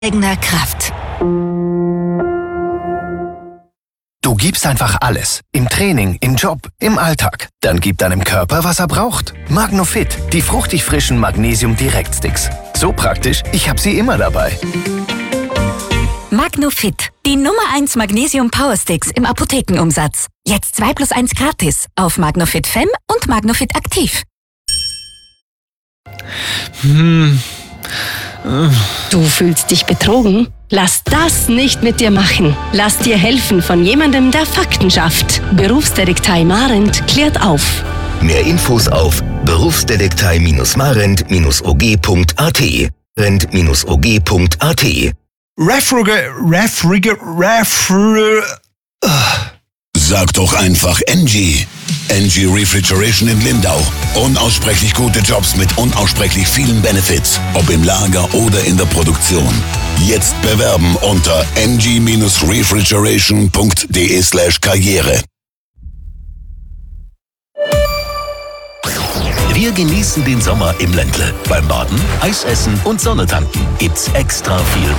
eigener Kraft. Du gibst einfach alles. Im Training, im Job, im Alltag. Dann gib deinem Körper, was er braucht. Magnofit, die fruchtig frischen Magnesium-Direkt-Sticks. So praktisch, ich habe sie immer dabei. Magnofit, die Nummer 1 Magnesium Power Sticks im Apothekenumsatz. Jetzt 2+1 gratis auf Magnofit Fem und Magnofit Aktiv. Du fühlst dich betrogen? Lass das nicht mit dir machen. Lass dir helfen von jemandem, der Fakten schafft. Berufsdetektei Marent klärt auf. Mehr Infos auf berufsdetektei-marent-og.at. rent-og.at. Sag doch einfach Engie. Engie Refrigeration in Lindau. Unaussprechlich gute Jobs mit unaussprechlich vielen Benefits. Ob im Lager oder in der Produktion. Jetzt bewerben unter engie-refrigeration.de/karriere. Wir genießen den Sommer im Ländle. Beim Baden, Eisessen und Sonnetanken gibt's extra viel